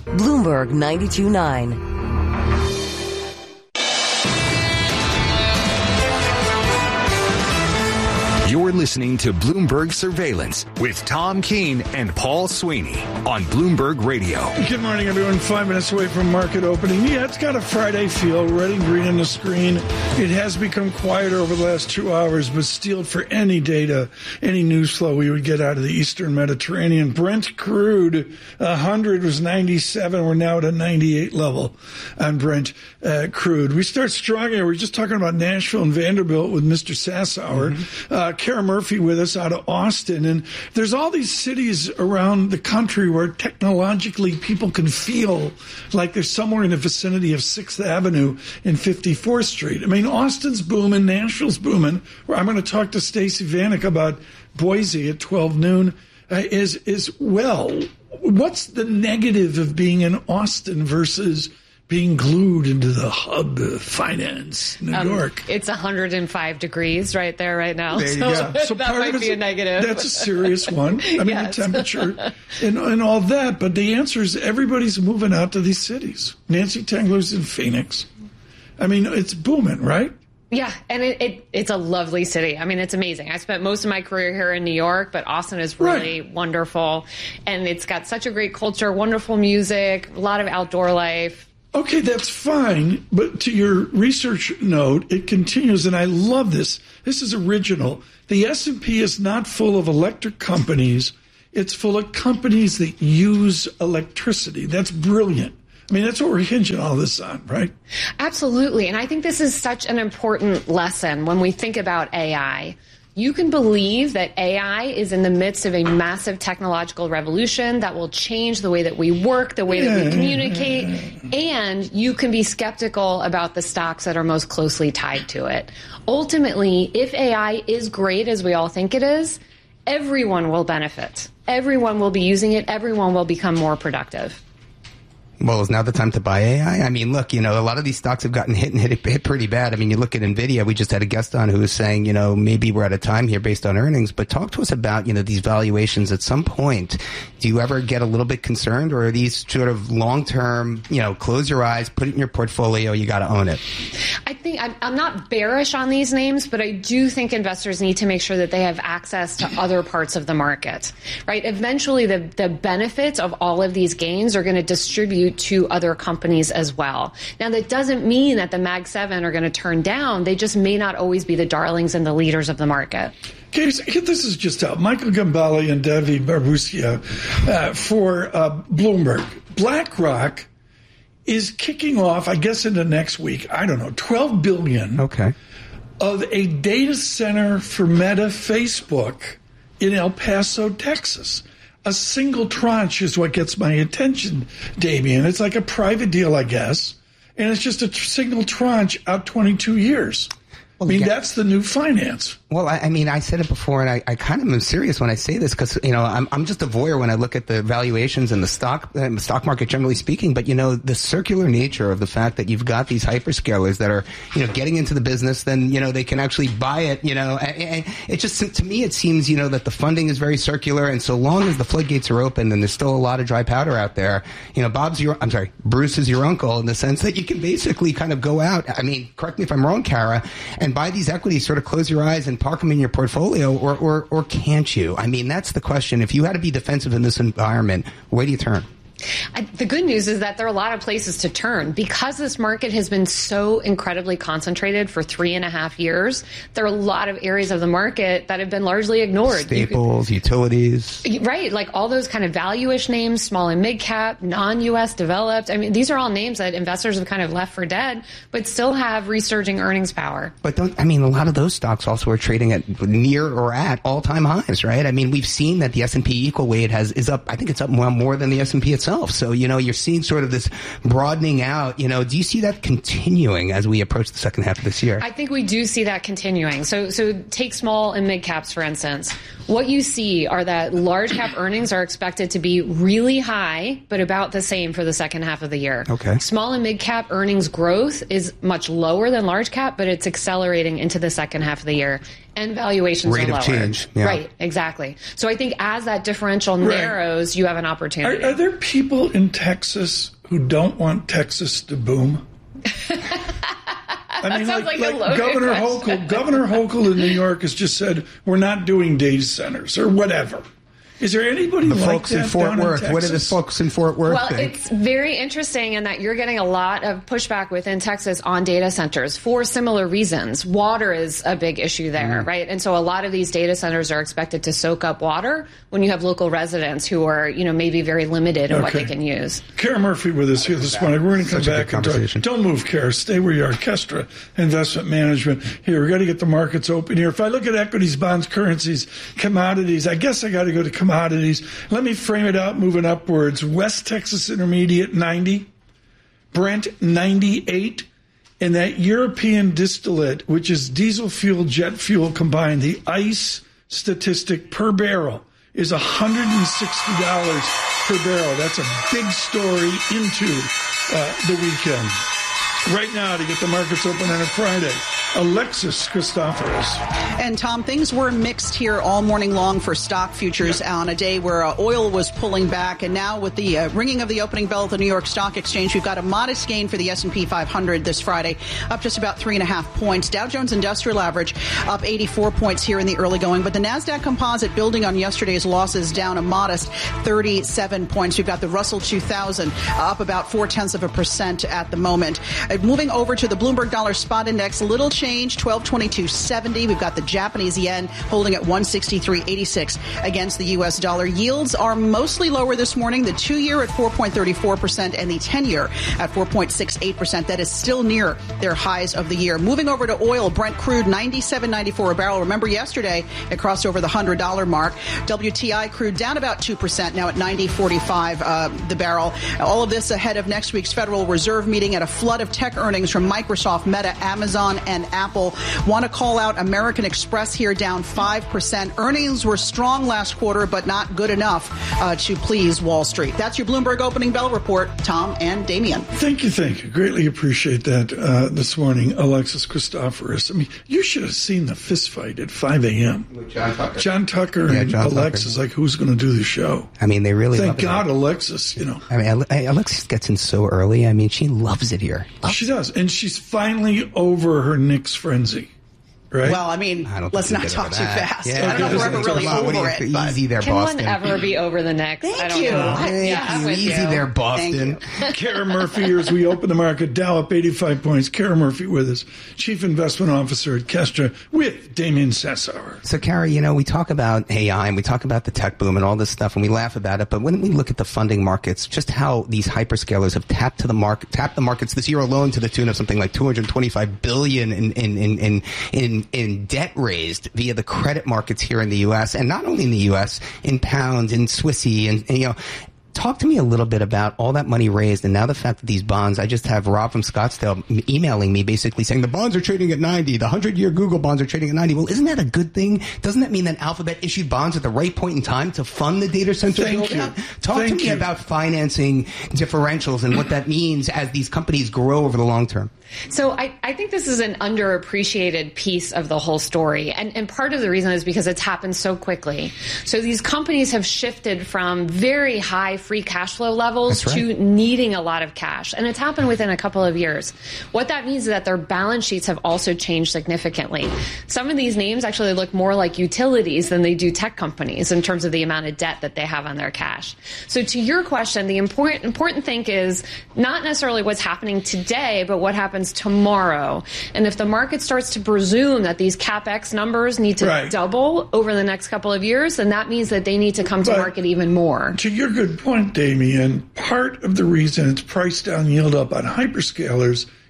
Bloomberg 92.9. You're listening to Bloomberg Surveillance with Tom Keene and Paul Sweeney on Bloomberg Radio. Good morning, everyone. 5 minutes away from market opening. Yeah, it's got a Friday feel. Red and green on the screen. It has become quieter over the last 2 hours, but still for any data, any news flow we would get out of the Eastern Mediterranean. Brent crude, 100 was 97. We're now at a 98 level on Brent crude. We start strong here. We're just talking about Nashville and Vanderbilt with Mr. Sassower. Kara Murphy with us out of Austin. And there's all these cities around the country where technologically people can feel like they're somewhere in the vicinity of 6th Avenue and 54th Street. I mean, Austin's booming, Nashville's booming. I'm going to talk to Stacey Vanek about Boise at 12 noon as well. What's the negative of being in Austin versus being glued into the hub of finance, New York? It's 105 degrees right there right now. There you go. So that might be a negative. That's a serious one. I mean, yes. The temperature and all that. But the answer is everybody's moving out to these cities. Nancy Tengler's in Phoenix. I mean, it's booming, right? Yeah, and it's a lovely city. I mean, it's amazing. I spent most of my career here in New York, but Austin is really wonderful. And it's got such a great culture, wonderful music, a lot of outdoor life. Okay, that's fine, but to your research note, it continues, and I love this. This is original. The S&P is not full of electric companies. It's full of companies that use electricity. That's brilliant. I mean, that's what we're hinging all this on, right? Absolutely, and I think this is such an important lesson when we think about AI. You can believe that AI is in the midst of a massive technological revolution that will change the way that we work, the way that we communicate, and you can be skeptical about the stocks that are most closely tied to it. Ultimately, if AI is great as we all think it is, everyone will benefit. Everyone will be using it. Everyone will become more productive. Well, is now the time to buy AI? I mean, look, a lot of these stocks have gotten hit pretty bad. I mean, you look at NVIDIA. We just had a guest on who was saying, maybe we're out of time here based on earnings. But talk to us about, these valuations at some point. Do you ever get a little bit concerned, or are these sort of long-term, close your eyes, put it in your portfolio, you got to own it? I think I'm not bearish on these names, but I do think investors need to make sure that they have access to other parts of the market, right? Eventually, the benefits of all of these gains are going to distribute to other companies as well. Now, that doesn't mean that the Mag 7 are going to turn down. They just may not always be the darlings and the leaders of the market. Okay, so this is just out. Michael Gambale and Devi Barbusia for Bloomberg. BlackRock is kicking off, I guess, in the next week, I don't know, $12 billion of a data center for Meta Facebook in El Paso, Texas. A single tranche is what gets my attention, Damien. It's like a private deal, I guess. And it's just a single tranche out 22 years. I mean, that's the new finance. Well, I mean, I said it before, and I kind of am serious when I say this because, I'm just a voyeur when I look at the valuations and the stock market, generally speaking. But, the circular nature of the fact that you've got these hyperscalers that are, getting into the business, then, they can actually buy it, and it just, to me, it seems, that the funding is very circular. And so long as the floodgates are open and there's still a lot of dry powder out there, Bruce is your uncle in the sense that you can basically kind of go out. I mean, correct me if I'm wrong, Kara, and buy these equities, sort of close your eyes and park them in your portfolio, or can't you? I mean, that's the question. If you had to be defensive in this environment, where do you turn? The good news is that there are a lot of places to turn. Because this market has been so incredibly concentrated for 3.5 years, there are a lot of areas of the market that have been largely ignored. Staples, utilities. Right, like all those kind of value-ish names, small and mid-cap, non-U.S. developed. I mean, these are all names that investors have kind of left for dead, but still have resurging earnings power. But a lot of those stocks also are trading at near or at all-time highs, right? I mean, we've seen that the S&P equal weight is up. I think it's up more than the S&P itself. So, you're seeing sort of this broadening out. Do you see that continuing as we approach the second half of this year? I think we do see that continuing. So take small and mid caps, for instance. What you see are that large cap earnings are expected to be really high, but about the same for the second half of the year. Okay. Small and mid cap earnings growth is much lower than large cap, but it's accelerating into the second half of the year. And valuations rate are lower. Of change. Yeah. Right, exactly. So I think as that differential narrows, you have an opportunity. Are there people in Texas who don't want Texas to boom? I mean, sounds like a loaded Governor Hochul in New York has just said, we're not doing data centers or whatever. Is there anybody the like folks that in Fort down Worth? in What do the folks in Fort Worth well, think? It's very interesting in that you're getting a lot of pushback within Texas on data centers for similar reasons. Water is a big issue there, right? And so a lot of these data centers are expected to soak up water when you have local residents who are, maybe very limited in what they can use. Kara Murphy with us here this morning. We're going to come back and talk. Don't move, Kara. Stay where you are. Kestra Investment Management. Here, we got to get the markets open here. If I look at equities, bonds, currencies, commodities, I guess I got to go to commodities. Let me frame it out moving upwards. West Texas Intermediate, 90. Brent, 98. And that European distillate, which is diesel fuel, jet fuel combined, the ICE statistic per barrel is $160 per barrel. That's a big story into the weekend. Right now, to get the markets open on a Friday, Alexis Christoforous. And Tom, things were mixed here all morning long for stock futures on a day where oil was pulling back. And now with the ringing of the opening bell at the New York Stock Exchange, we've got a modest gain for the S&P 500 this Friday, up just about 3.5 points. Dow Jones Industrial Average up 84 points here in the early going. But the NASDAQ Composite building on yesterday's losses down a modest 37 points. We've got the Russell 2000 up about 0.4% at the moment. Moving over to the Bloomberg Dollar Spot Index, a little change, 1222.70. We've got the Japanese yen holding at 163.86 against the U.S. dollar. Yields are mostly lower this morning. The 2-year at 4.34% and the 10-year at 4.68%. That is still near their highs of the year. Moving over to oil, Brent crude 97.94 a barrel. Remember yesterday it crossed over the $100 mark. WTI crude down about 2%, now at 90.45 the barrel. All of this ahead of next week's Federal Reserve meeting at a flood of tech earnings from Microsoft, Meta, Amazon, and Apple. Want to call out American Express here, down 5%. Earnings were strong last quarter, but not good enough to please Wall Street. That's your Bloomberg Opening Bell Report. Tom and Damien. Thank you. Greatly appreciate that this morning, Alexis Christoforous. I mean, you should have seen the fist fight at 5 a.m. With John Tucker and Alexis, like, who's going to do the show? I mean, they really Thank God Alexis, I mean, Alexis gets in so early. I mean, she loves it here. She does. And she's finally over her Knicks frenzy. Right? Well, I mean, let's not talk too fast. Yeah, I don't know if we're ever really over it. Easy there, Can Boston. one ever be over the Knicks? Thank you. I'm with easy you. there, Boston. Kara Murphy here as we open the market. Dow up 85 points. Kara Murphy with us, Chief Investment Officer at Kestra, with Damien Sassower. So, Kara, we talk about AI and we talk about the tech boom and all this stuff, and we laugh about it. But when we look at the funding markets, just how these hyperscalers have tapped the markets this year alone to the tune of something like $225 billion in debt raised via the credit markets here in the U.S., and not only in the U.S., in pounds, in Swissy, and talk to me a little bit about all that money raised, and now the fact that these bonds, I just have Rob from Scottsdale emailing me basically saying the bonds are trading at 90, the 100-year Google bonds are trading at 90. Well, isn't that a good thing? Doesn't that mean that Alphabet issued bonds at the right point in time to fund the data center build-out? Talk to me about financing differentials and what that means as these companies grow over the long term. So I think this is an underappreciated piece of the whole story. And part of the reason is because it's happened so quickly. So these companies have shifted from very high free cash flow levels to needing a lot of cash. And it's happened within a couple of years. What that means is that their balance sheets have also changed significantly. Some of these names actually look more like utilities than they do tech companies in terms of the amount of debt that they have on their cash. So to your question, the important thing is not necessarily what's happening today, but what happens tomorrow. And if the market starts to presume that these CapEx numbers need to double over the next couple of years, then that means that they need to come to market even more. To your good point, Damien, part of the reason it's priced down, yield up on hyperscalers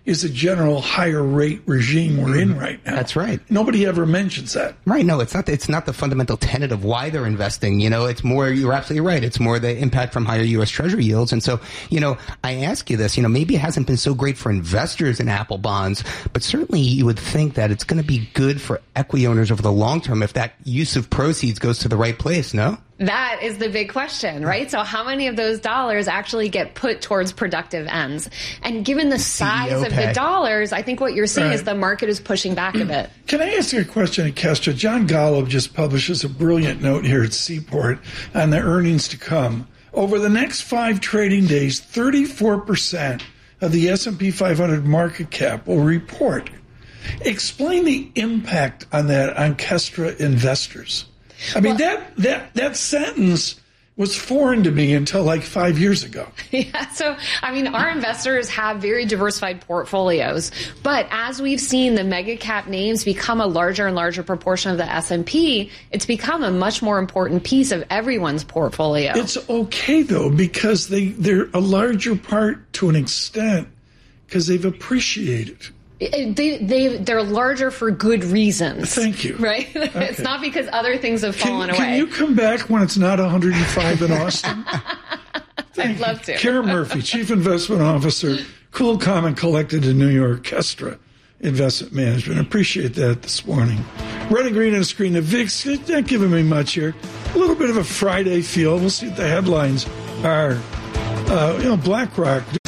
is a general higher rate regime we're in right now. That's right. Nobody ever mentions that. Right. No, it's not the fundamental tenet of why they're investing. It's more, you're absolutely right. It's more the impact from higher U.S. Treasury yields. And so, I ask you this, maybe it hasn't been so great for investors in Apple bonds, but certainly you would think that it's going to be good for equity owners over the long term if that use of proceeds goes to the right place, no? That is the big question, right? So how many of those dollars actually get put towards productive ends? And given the size of the dollars, I think what you're seeing is the market is pushing back a bit. Can I ask you a question, Kestra? John Golub just publishes a brilliant note here at Seaport on the earnings to come. Over the next 5 trading days, 34% of the S&P 500 market cap will report. Explain the impact on that on Kestra investors. I mean, that sentence was foreign to me until like 5 years ago. Yeah, so, our investors have very diversified portfolios. But as we've seen the mega cap names become a larger and larger proportion of the S&P, it's become a much more important piece of everyone's portfolio. It's okay, though, because they're a larger part to an extent because they've appreciated. They're larger for good reasons. Thank you. Right? Okay. It's not because other things have fallen away. Can you come back when it's not 105 in Austin? I'd love to. Karen Murphy, Chief Investment Officer, Cool, Calm, and Collected in New York, Kestra Investment Management. Appreciate that this morning. Red and green on the screen. The VIX, not giving me much here. A little bit of a Friday feel. We'll see what the headlines are. BlackRock